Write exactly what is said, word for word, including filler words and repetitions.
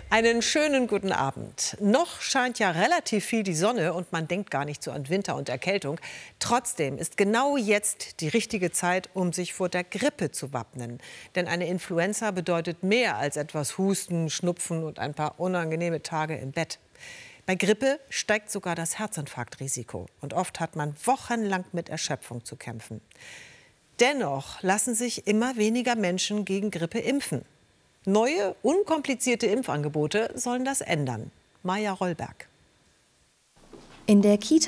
Einen schönen guten Abend. Noch scheint ja relativ viel die Sonne und man denkt gar nicht so an Winter und Erkältung. Trotzdem ist genau jetzt die richtige Zeit, um sich vor der Grippe zu wappnen. Denn eine Influenza bedeutet mehr als etwas Husten, Schnupfen und ein paar unangenehme Tage im Bett. Bei Grippe steigt sogar das Herzinfarktrisiko. Und oft hat man wochenlang mit Erschöpfung zu kämpfen. Dennoch lassen sich immer weniger Menschen gegen Grippe impfen. Neue, unkomplizierte Impfangebote sollen das ändern. Maja Rollberg. In der Kita